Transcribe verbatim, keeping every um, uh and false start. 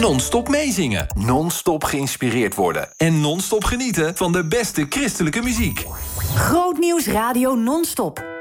Non-stop meezingen. Non-stop geïnspireerd worden. En non-stop genieten van de beste christelijke muziek. Grootnieuws Radio Non-stop.